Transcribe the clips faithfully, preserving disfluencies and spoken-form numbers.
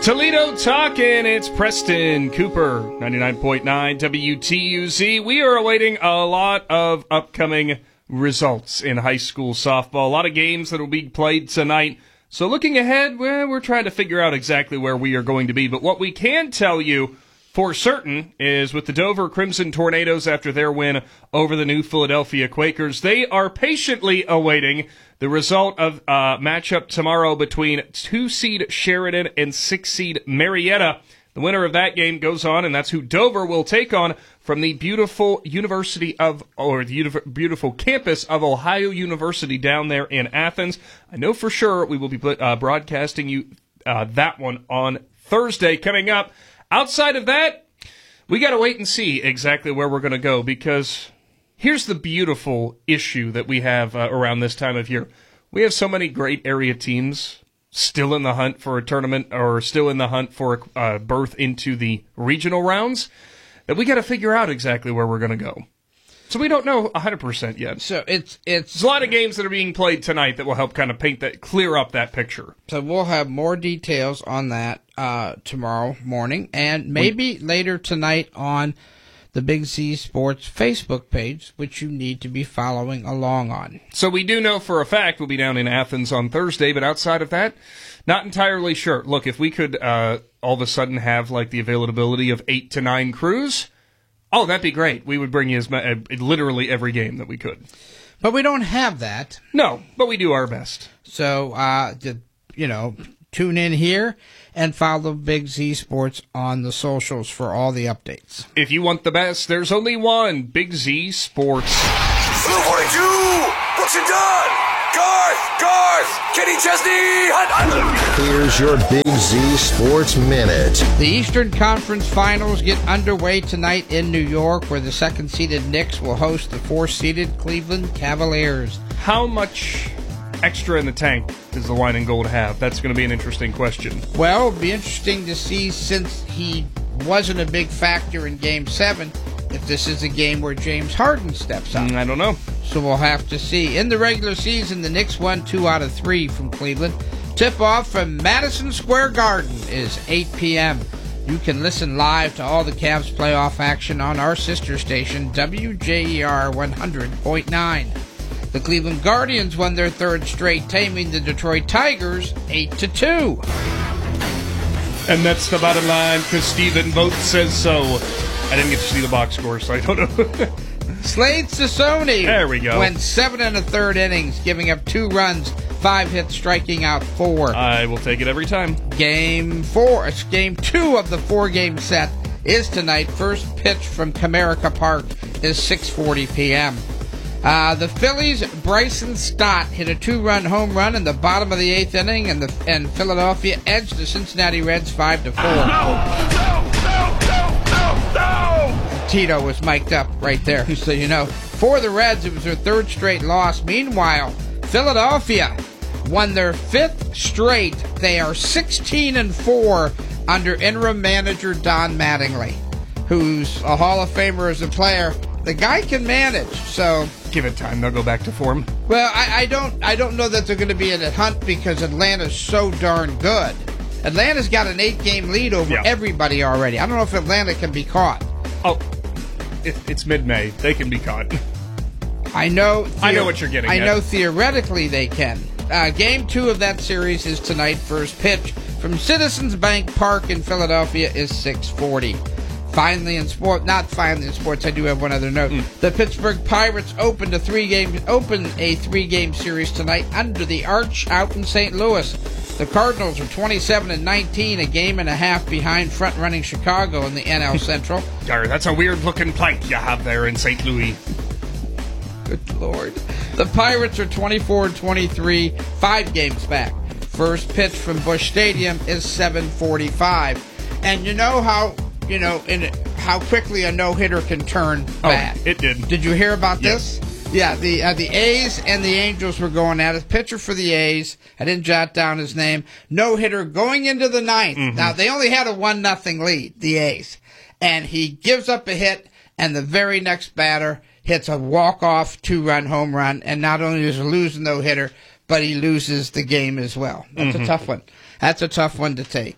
Toledo talking. It's Preston Cooper, ninety-nine point nine W T U Z. We are awaiting a lot of upcoming results in high school softball. A lot of games that will be played tonight. So looking ahead, well, we're trying to figure out exactly where we are going to be. But what we can tell you for certain is with the Dover Crimson Tornadoes after their win over the New Philadelphia Quakers, they are patiently awaiting the result of a uh, matchup tomorrow between two-seed Sheridan and six-seed Marietta. The winner of that game goes on, and that's who Dover will take on from the beautiful University of, or the uni- beautiful campus of Ohio University down there in Athens. I know for sure we will be uh, broadcasting you uh, that one on Thursday coming up. Outside of that, we got to wait and see exactly where we're going to go, because here's the beautiful issue that we have uh, around this time of year. We have so many great area teams still in the hunt for a tournament or still in the hunt for a uh, berth into the regional rounds that we got to figure out exactly where we're going to go. So we don't know one hundred percent yet. So it's it's There's a lot of games that are being played tonight that will help kind of paint that, clear up that picture. So we'll have more details on that uh, tomorrow morning, and maybe we, later tonight on the Big Z Sports Facebook page, which you need to be following along on. So we do know for a fact we'll be down in Athens on Thursday, but outside of that, not entirely sure. Look, if we could uh, all of a sudden have like the availability of eight to nine crews, oh, that'd be great. We would bring you as ma- uh, literally every game that we could. But we don't have that. No, but we do our best. So, uh, the, you know, tune in here and follow Big Z Sports on the socials for all the updates. If you want the best, there's only one, Big Z Sports. Blue forty-two, Brooks and Dunn, Garth, Garth, Kenny Chesney, Hunt, Hunt. Here's your Big Z Sports Minute. The Eastern Conference Finals get underway tonight in New York, where the second-seeded Knicks will host the fourth-seeded Cleveland Cavaliers. How much extra in the tank does the Wine and Gold have? That's going to be an interesting question. Well, it'll be interesting to see, since he wasn't a big factor in Game seven, if this is a game where James Harden steps up. Mm, I don't know. So we'll have to see. In the regular season, the Knicks won two out of three from Cleveland. Tip-off from Madison Square Garden is eight p.m. You can listen live to all the Cavs playoff action on our sister station, W J E R one hundred point nine. The Cleveland Guardians won their third straight, taming the Detroit Tigers eight to two. And that's the bottom line, because Steven Vogt says so. I didn't get to see the box score, so I don't know. Slade Sassoni there we go. went seven and a third innings, giving up two runs, five hits, striking out four. I will take it every time. Game four, it's game two of the four-game set is tonight. First pitch from Comerica Park is six forty p.m. Uh, the Phillies' Bryson Stott hit a two-run home run in the bottom of the eighth inning, and the and Philadelphia edged the Cincinnati Reds five to four. No, no, no, no, no, no! Tito was mic'd up right there, so you know. For the Reds, it was their third straight loss. Meanwhile, Philadelphia won their fifth straight. They are sixteen and four under interim manager Don Mattingly, who's a Hall of Famer as a player. The guy can manage, so give it time. They'll go back to form. Well, I, I don't, I don't know that they're going to be in a hunt because Atlanta's so darn good. Atlanta's got an eight-game lead over yeah. everybody already. I don't know if Atlanta can be caught. Oh, it, it's mid-May. They can be caught. I know. I know what you're getting I at. know theoretically they can. Uh, game two of that series is tonight. First pitch from Citizens Bank Park in Philadelphia is six forty. Finally in sport, not finally in sports, I do have one other note. Mm. The Pittsburgh Pirates opened a three-game open a three-game series tonight under the Arch out in Saint Louis. The Cardinals are twenty-seven and nineteen, a game and a half behind front-running Chicago in the N L Central. That's a weird-looking plate you have there in Saint Louis. Good Lord. The Pirates are twenty-four and twenty-three, five games back. First pitch from Busch Stadium is seven forty-five. And you know how... You know, in how quickly a no-hitter can turn bad. Oh, it did. Did you hear about yes. this? Yeah, the uh, the A's and the Angels were going at it. Pitcher for the A's, I didn't jot down his name. No-hitter going into the ninth. Mm-hmm. Now, they only had a one nothing lead, the A's. And he gives up a hit, and the very next batter hits a walk-off two-run home run. And not only does he lose the no-hitter, but he loses the game as well. That's mm-hmm. a tough one. That's a tough one to take.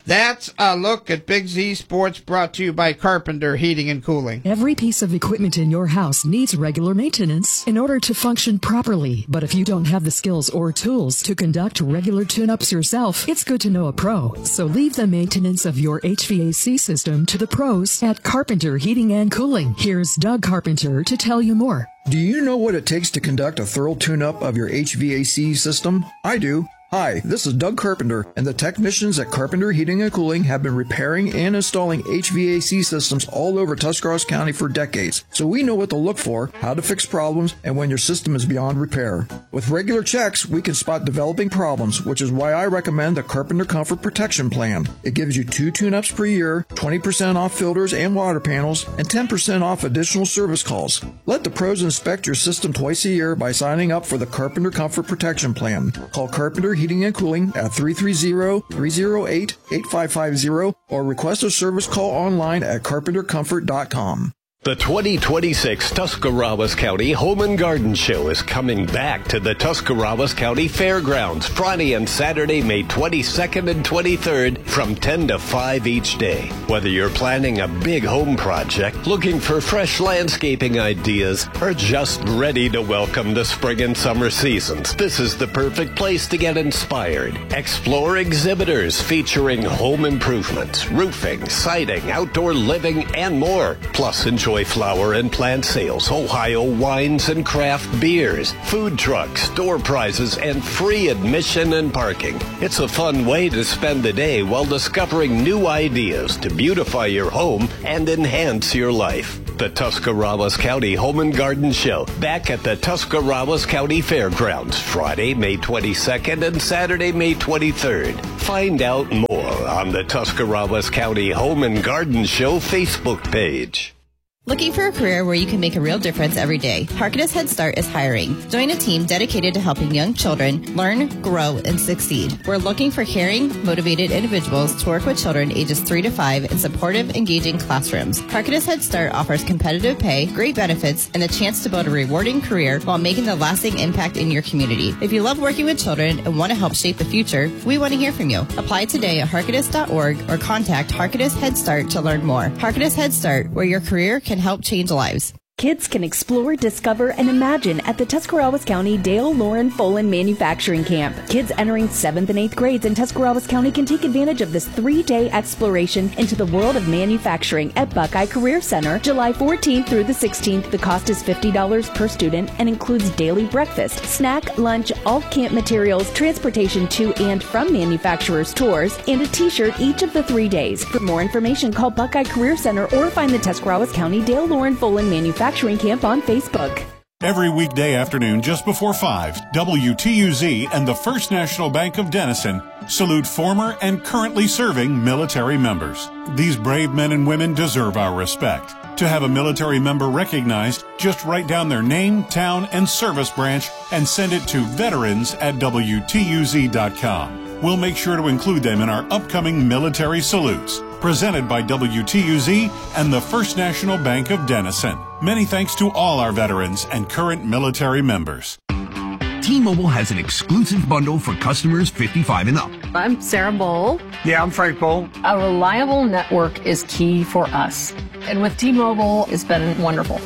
That's a look at Big Z Sports, brought to you by Carpenter Heating and Cooling. Every piece of equipment in your house needs regular maintenance in order to function properly. But if you don't have the skills or tools to conduct regular tune-ups yourself, it's good to know a pro. So leave the maintenance of your H V A C system to the pros at Carpenter Heating and Cooling. Here's Doug Carpenter to tell you more. Do you know what it takes to conduct a thorough tune-up of your H V A C system? I do. Hi, this is Doug Carpenter, and the technicians at Carpenter Heating and Cooling have been repairing and installing H V A C systems all over Tuscarawas County for decades. So we know what to look for, how to fix problems, and when your system is beyond repair. With regular checks, we can spot developing problems, which is why I recommend the Carpenter Comfort Protection Plan. It gives you two tune-ups per year, twenty percent off filters and water panels, and ten percent off additional service calls. Let the pros inspect your system twice a year by signing up for the Carpenter Comfort Protection Plan. Call Carpenter Heating and Cooling at three three zero, three zero eight, eight five five zero or request a service call online at carpenter comfort dot com. The twenty twenty-six Tuscarawas County Home and Garden Show is coming back to the Tuscarawas County Fairgrounds Friday and Saturday, May twenty-second and twenty-third from ten to five each day. Whether you're planning a big home project, looking for fresh landscaping ideas, or just ready to welcome the spring and summer seasons, this is the perfect place to get inspired. Explore exhibitors featuring home improvements, roofing, siding, outdoor living, and more. Plus, enjoy flower and plant sales, Ohio wines and craft beers, food trucks, door prizes, and free admission and parking. It's a fun way to spend the day while discovering new ideas to beautify your home and enhance your life. The Tuscarawas County Home and Garden Show, back at the Tuscarawas County Fairgrounds, Friday, May twenty-second and Saturday, May twenty-third. Find out more on the Tuscarawas County Home and Garden Show Facebook page. Looking for a career where you can make a real difference every day? Harkness Head Start is hiring. Join a team dedicated to helping young children learn, grow, and succeed. We're looking for caring, motivated individuals to work with children ages three to five in supportive, engaging classrooms. Harkness Head Start offers competitive pay, great benefits, and the chance to build a rewarding career while making a lasting impact in your community. If you love working with children and want to help shape the future, we want to hear from you. Apply today at harkness dot org or contact Harkness Head Start to learn more. Harkness Head Start, where your career can help change lives. Kids can explore, discover, and imagine at the Tuscarawas County Dale Lauren Folan Manufacturing Camp. Kids entering seventh and eighth grades in Tuscarawas County can take advantage of this three-day exploration into the world of manufacturing at Buckeye Career Center, July fourteenth through the sixteenth. The cost is fifty dollars per student and includes daily breakfast, snack, lunch, all camp materials, transportation to and from manufacturers' tours, and a t-shirt each of the three days. For more information, call Buckeye Career Center or find the Tuscarawas County Dale Lauren Folan Manufacturing Camp on Facebook. Every weekday afternoon just before five, W T U Z and the First National Bank of Denison salute former and currently serving military members. These brave men and women deserve our respect. To have a military member recognized, just write down their name, town, and service branch and send it to veterans at W T U Z dot com. We'll make sure to include them in our upcoming military salutes. Presented by W T U Z and the First National Bank of Denison. Many thanks to all our veterans and current military members. T-Mobile has an exclusive bundle for customers fifty-five and up. I'm Sarah Bowl. Yeah, I'm Frank Bowl. A reliable network is key for us. And with T-Mobile, it's been wonderful.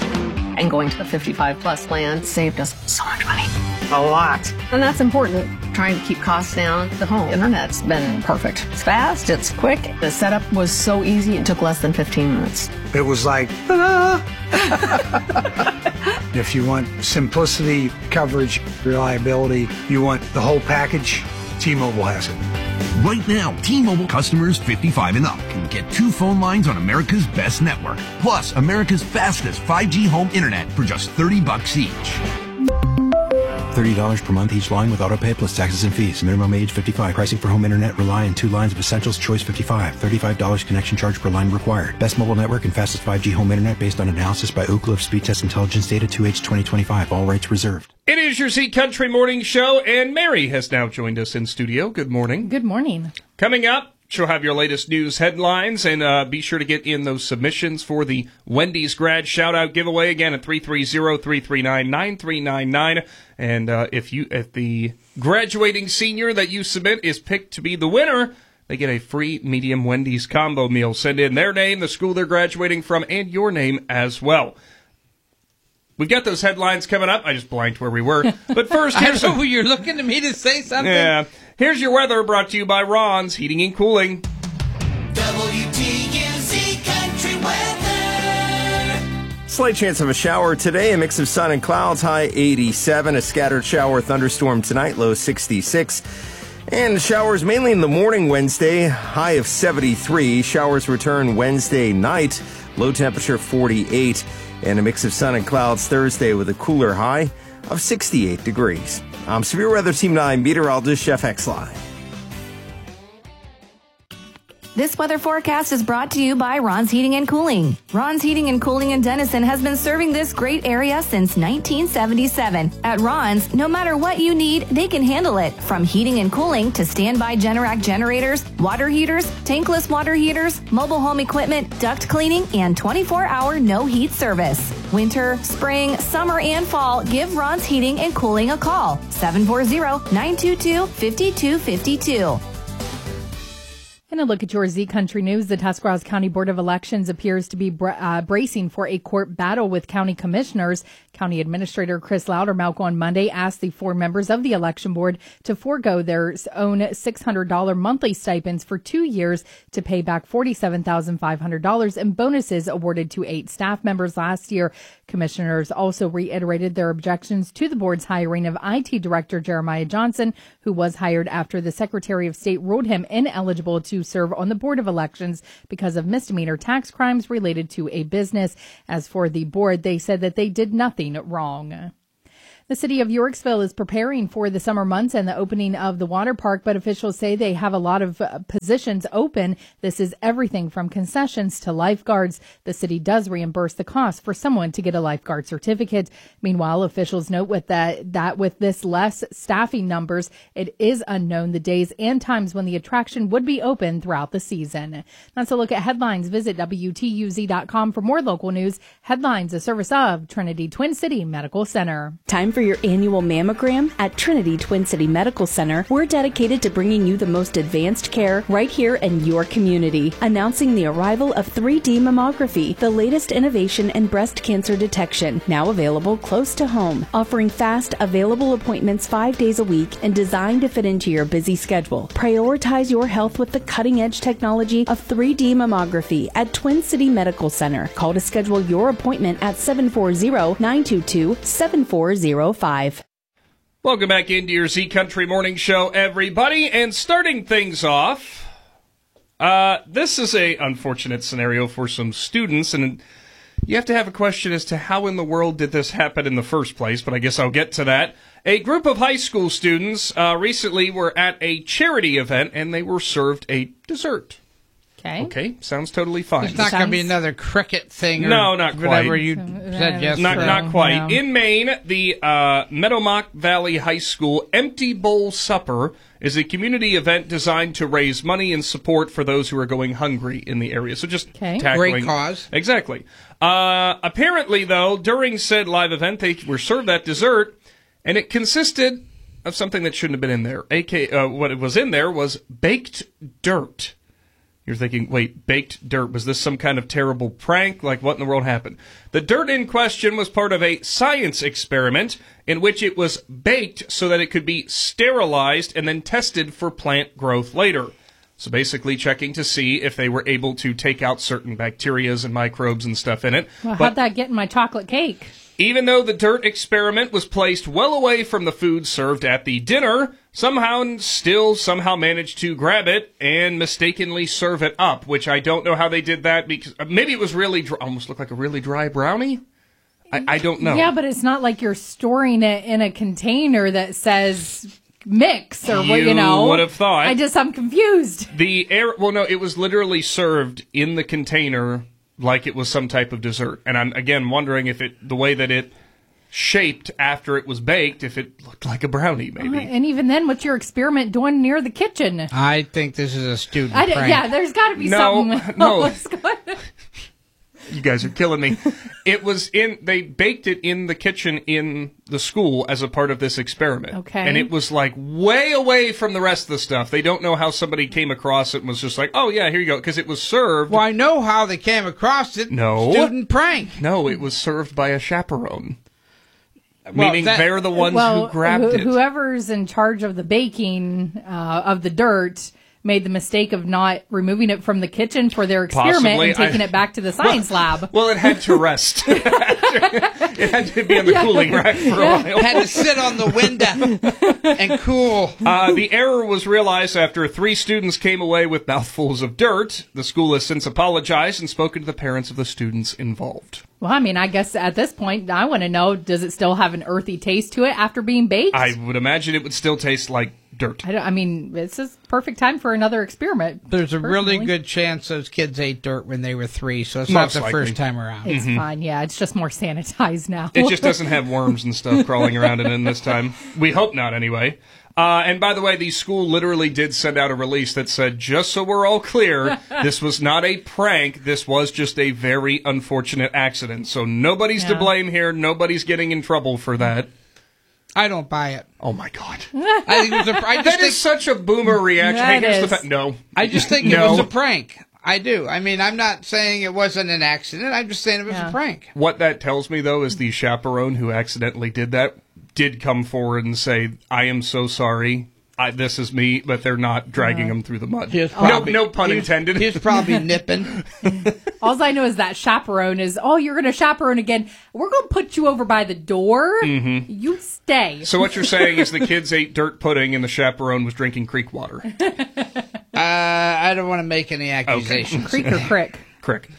And going to the fifty-five plus plan saved us so much money. A lot. And that's important. Trying to keep costs down. The home internet's been perfect. It's fast, it's quick. The setup was so easy, it took less than fifteen minutes. It was like, ah. If you want simplicity, coverage, reliability, you want the whole package, T-Mobile has it. Right now, T-Mobile customers fifty-five and up can get two phone lines on America's best network, plus America's fastest five G home internet for just thirty bucks each. thirty dollars per month each line with autopay plus taxes and fees. Minimum age fifty-five. Pricing for home internet rely on two lines of Essentials Choice fifty-five. thirty-five dollars connection charge per line required. Best mobile network and fastest five G home internet based on analysis by Ookla of Speed Test Intelligence data two H twenty twenty-five. All rights reserved. It is your Z Country Morning Show, and Mary has now joined us in studio. Good morning. Good morning. Coming up, she'll have your latest news headlines, and uh, be sure to get in those submissions for the Wendy's Grad Shout-Out giveaway, again at three three zero, three three nine, nine three nine nine. And uh, if you if the graduating senior that you submit is picked to be the winner, they get a free medium Wendy's combo meal. Send in their name, the school they're graduating from, and your name as well. We've got those headlines coming up. I just blanked where we were. But first, here's I know some... you're looking at me to say something. Yeah. Here's your weather brought to you by Ron's Heating and Cooling. W T U Z Country Weather. Slight chance of a shower today, a mix of sun and clouds, high eighty-seven. A scattered shower thunderstorm tonight, low sixty-six. And showers mainly in the morning Wednesday, high of seventy-three. Showers return Wednesday night, low temperature forty-eight. And a mix of sun and clouds Thursday with a cooler high of sixty-eight degrees. I'm Severe Weather Team nine meteorologist Chef X-Line. This weather forecast is brought to you by Ron's Heating and Cooling. Ron's Heating and Cooling in Denison has been serving this great area since nineteen seventy-seven. At Ron's, no matter what you need, they can handle it. From heating and cooling to standby Generac generators, water heaters, tankless water heaters, mobile home equipment, duct cleaning, and twenty-four hour no heat service. Winter, spring, summer, and fall, give Ron's Heating and Cooling a call. seven four zero, nine two two, five two five two. And a look at your Z Country News. The Tuscarawas County Board of Elections appears to be bra- uh, bracing for a court battle with county commissioners. County Administrator Chris Loudermilk on Monday asked the four members of the election board to forego their own six hundred dollars monthly stipends for two years to pay back forty-seven thousand five hundred dollars in bonuses awarded to eight staff members last year. Commissioners also reiterated their objections to the board's hiring of I T Director Jeremiah Johnson, who was hired after the Secretary of State ruled him ineligible to serve on the Board of Elections because of misdemeanor tax crimes related to a business. As for the board, they said that they did nothing wrong. The city of Yorksville is preparing for the summer months and the opening of the water park, but officials say they have a lot of uh, positions open. This is everything from concessions to lifeguards. The city does reimburse the cost for someone to get a lifeguard certificate. Meanwhile, officials note with that, that with this less staffing numbers, it is unknown the days and times when the attraction would be open throughout the season. That's a look at headlines. Visit W T U Z dot com for more local news. Headlines, a service of Trinity Twin City Medical Center. Time for your annual mammogram? At Trinity Twin City Medical Center, we're dedicated to bringing you the most advanced care right here in your community. Announcing the arrival of three D mammography, the latest innovation in breast cancer detection, now available close to home. Offering fast, available appointments five days a week and designed to fit into your busy schedule. Prioritize your health with the cutting-edge technology of three D mammography at Twin City Medical Center. Call to schedule your appointment at seven four zero, nine two two, seven four zero five. Welcome back into your Z Country Morning Show, everybody. And starting things off, uh, this is a unfortunate scenario for some students, and you have to have a question as to how in the world did this happen in the first place, but I guess I'll get to that. A group of high school students uh, recently were at a charity event, and they were served a dessert. Okay. Okay, sounds totally fine. It's not going to be another cricket thing or no, not quite. whatever you said yesterday. Not, not quite. Yeah. In Maine, the uh, Meadowmock Valley High School Empty Bowl Supper is a community event designed to raise money and support for those who are going hungry in the area. So just okay. tackling... Great cause. Exactly. Uh, apparently, though, during said live event, they were served that dessert, and it consisted of something that shouldn't have been in there. A K A, uh, what it was in there was baked dirt. You're thinking, wait, baked dirt, was this some kind of terrible prank? Like, what in the world happened? The dirt in question was part of a science experiment in which it was baked so that it could be sterilized and then tested for plant growth later. So basically checking to see if they were able to take out certain bacterias and microbes and stuff in it. Well, but how'd that get in my chocolate cake? Even though the dirt experiment was placed well away from the food served at the dinner, somehow still somehow managed to grab it and mistakenly serve it up, which I don't know how they did that, because maybe it was really dry, almost looked like a really dry brownie. I, I don't know. Yeah, but it's not like you're storing it in a container that says mix or what, you know. You would have thought. I just, I'm confused. The air, well, no, it was literally served in the container like it was some type of dessert. And I'm, again, wondering if it, the way that it shaped after it was baked, if it looked like a brownie, maybe. Uh, and even then, what's your experiment doing near the kitchen? I think this is a student I d- prank. Yeah, there's got to be no, something no. else going on. You guys are killing me. It was in, they baked it in the kitchen in the school as a part of this experiment. Okay. And it was like way away from the rest of the stuff. They don't know how somebody came across it and was just like, oh yeah, here you go. Because it was served. Well, I know how they came across it. No. Student prank. No, it was served by a chaperone. Well, Meaning that- they're the ones well, who grabbed who- it. Whoever's in charge of the baking uh, of the dirt made the mistake of not removing it from the kitchen for their experiment Possibly. and taking I- it back to the science lab. Well, it had to rest. it had to be on the Yeah. cooling rack for a while. Had to sit on the window and cool. Uh, the error was realized after three students came away with mouthfuls of dirt. The school has since apologized and spoken to the parents of the students involved. Well, I mean, I guess at this point, I want to know, does it still have an earthy taste to it after being baked? I would imagine it would still taste like dirt. I, don't, I mean, this is perfect time for another experiment. There's a really personally. good chance those kids ate dirt when they were three, so it's Most not the likely. first time around. It's fine, yeah. It's just more sanitized now. It just doesn't have worms and stuff crawling around it in this time. We hope not, anyway. Uh, and by the way, the school literally did send out a release that said, just so we're all clear, this was not a prank. This was just a very unfortunate accident. So nobody's to Yeah. blame here. Nobody's getting in trouble for that. I don't buy it. Oh, my God. I think it was a, I just That think, is such a boomer reaction. That Hey, here's the is. fact. No. I just think No. it was a prank. I do. I mean, I'm not saying it wasn't an accident. I'm just saying it was Yeah. a prank. What that tells me, though, is the chaperone who accidentally did that did come forward and say, I am so sorry. I, this is me, but they're not dragging him through the mud. He was No, probably- no pun he was- intended. He was probably nipping. All I know is that chaperone is, oh, you're going to chaperone again. We're going to put you over by the door. Mm-hmm. You stay. So what you're saying is the kids ate dirt pudding and the chaperone was drinking creek water. Uh, I don't want to make any accusations. Creek or crick? Crick.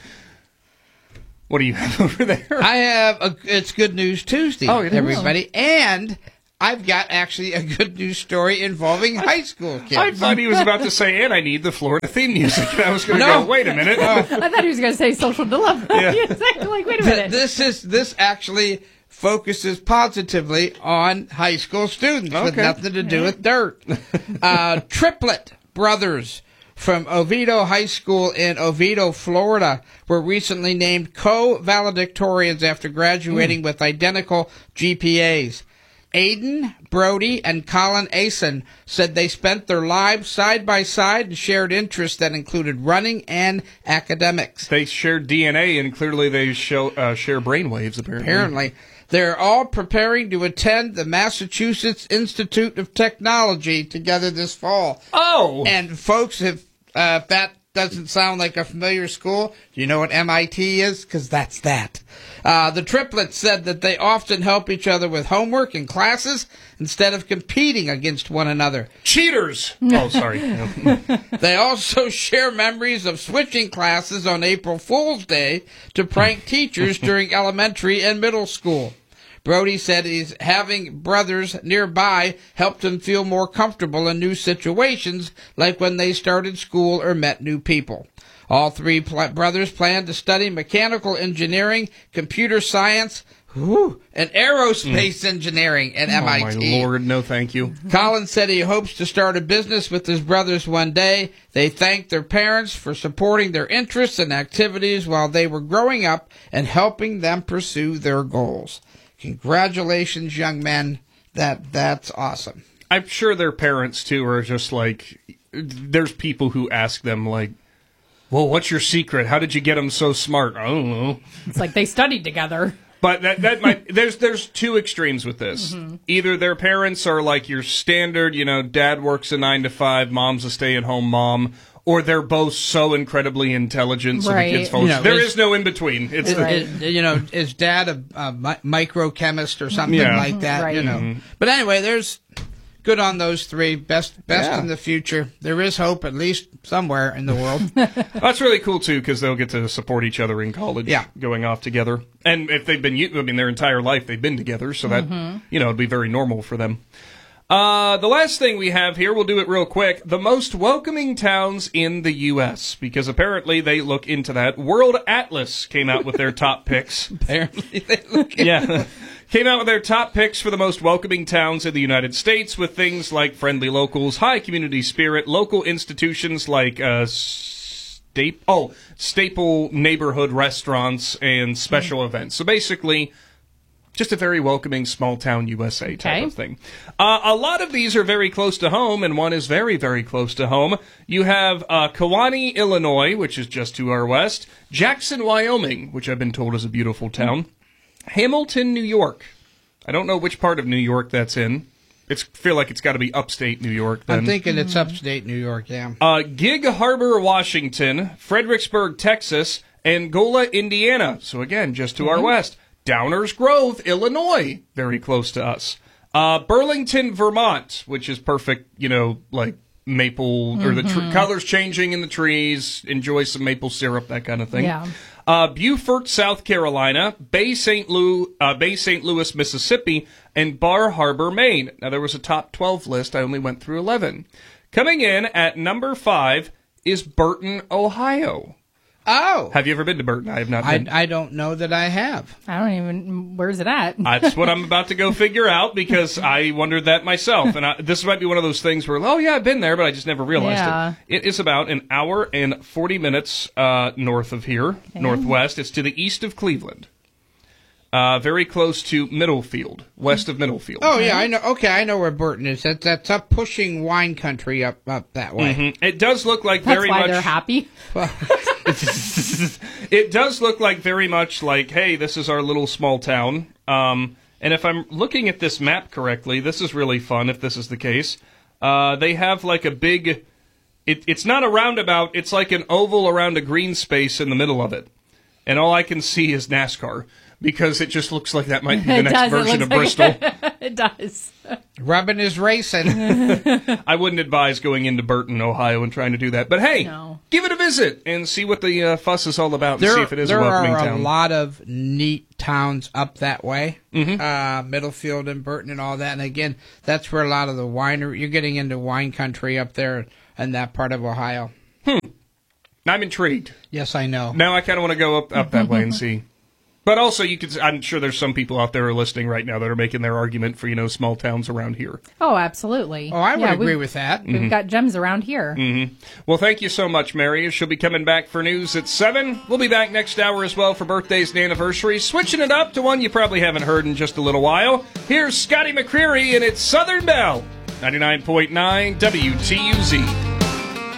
What do you have over there? I have a, it's Good News Tuesday, Oh, it is. everybody, and I've got actually a good news story involving high school kids. I thought he was about to say, and I need the Florida theme music. And I was going to No. go, wait a minute. I thought he was going to say social dilemma. Yeah. Exactly. Like, wait a Th- minute. this is this actually focuses positively on high school students with Okay. nothing to do with dirt. uh, triplet brothers from Oviedo High School in Oviedo, Florida, were recently named co-valedictorians after graduating with identical G P As. Aiden, Brody, and Colin Asen said they spent their lives side by side and shared interests that included running and academics. They share D N A, and clearly they show, uh, share brainwaves, apparently. Apparently, they're all preparing to attend the Massachusetts Institute of Technology together this fall. Oh! And folks, if, uh, if that doesn't sound like a familiar school, do you know what M I T is? Because that's that. Uh, the triplets said that they often help each other with homework and classes instead of competing against one another. Cheaters! Oh, sorry. No. They also share memories of switching classes on April Fool's Day to prank teachers during elementary and middle school. Brody said he's having brothers nearby helped him feel more comfortable in new situations, like when they started school or met new people. All three pl- brothers plan to study mechanical engineering, computer science, whew, and aerospace engineering at M I T. Oh, my Lord, no thank you. Colin said he hopes to start a business with his brothers one day. They thanked their parents for supporting their interests and activities while they were growing up and helping them pursue their goals. Congratulations, young men. That that's awesome. I'm sure their parents, too, are just like, there's people who ask them, like, well, what's your secret? How did you get them so smart? I don't know. It's like they studied together. But that that might there's there's two extremes with this. Mm-hmm. Either their parents are like your standard, you know, dad works a nine to five, mom's a stay at home mom, or they're both so incredibly intelligent, so Right. the kids fall. You know, there is- is no in between. It's Is- the, is- you know, is dad a, a mi- microchemist or something Yeah. like that? Right. You know. Mhm. But anyway, there's good on those three. Best best Yeah. in the future. There is hope, at least somewhere in the world. That's really cool too, because they'll get to support each other in college, Yeah. going off together. And if they've been, I mean, their entire life they've been together, so that you know it'd be very normal for them. Uh, the last thing we have here, we'll do it real quick. The most welcoming towns in the U S, because apparently they look into that. World Atlas came out with their top picks. Apparently, they look. Yeah. Came out with their top picks for the most welcoming towns in the United States, with things like friendly locals, high community spirit, local institutions like uh, staple oh staple neighborhood restaurants and special events. So basically, just a very welcoming small town U S A type Okay. of thing. Uh, a lot of these are very close to home, and one is very, very close to home. You have uh, Kewanee, Illinois, which is just to our west. Jackson, Wyoming, which I've been told is a beautiful town. Hamilton, New York. I don't know which part of New York that's in. It's feel like it's got to be upstate New York. Then. I'm thinking it's upstate New York, yeah. Uh, Gig Harbor, Washington, Fredericksburg, Texas, Angola, Indiana. So again, just to our west. Downers Grove, Illinois, very close to us. Uh, Burlington, Vermont, which is perfect, you know, like maple, or the tr- Mhm. colors changing in the trees, enjoy some maple syrup, that kind of thing. Yeah. Uh, Beaufort, South Carolina, Bay Saint Louis, uh, Bay Saint Louis, Mississippi, and Bar Harbor, Maine. Now, there was a top twelve list. I only went through eleven. Coming in at number five is Burton, Ohio. Oh. Have you ever been to Burton? I have not I, been. I don't know that I have. I don't even. Where's it at? That's what I'm about to go figure out because I wondered that myself. And I, this might be one of those things where, oh, yeah, I've been there, but I just never realized Yeah. it. It is about an hour and forty minutes uh, north of here, Okay. northwest. It's to the east of Cleveland. Uh, very close to Middlefield, west of Middlefield. Oh, yeah, I know. Okay, I know where Burton is. That, that's up pushing wine country up, up that way. Mhm. It does look like That's very why much. they're happy. It does look like very much like, hey, this is our little small town. Um, and if I'm looking at this map correctly, this is really fun if this is the case. Uh, they have like a big, it, it's not a roundabout, it's like an oval around a green space in the middle of it. And all I can see is NASCAR because it just looks like that might be the It next does, it version of looks Bristol. like- it does. Rubbing is racing. I wouldn't advise going into Burton, Ohio and trying to do that. But hey, No. give it a visit and see what the uh, fuss is all about and There, see if it is there a welcoming are a town. lot of neat towns up that way. Mhm. Uh, Middlefield and Burton and all that. And again, that's where a lot of the winery, you're getting into wine country up there in that part of Ohio. Hmm. I'm intrigued. Yes, I know. Now I kind of want to go up, up that way and see. But also, you could. I'm sure there's some people out there who are listening right now that are making their argument for, you know, small towns around here. Oh, absolutely. Oh, I would Yeah, agree we've- with that. We've Mhm. got gems around here. hmm Well, thank you so much, Mary. She'll be coming back for news at seven. We'll be back next hour as well for birthdays and anniversaries, switching it up to one you probably haven't heard in just a little while. Here's Scotty McCreery and it's Southern Belle, ninety-nine point nine W T U Z.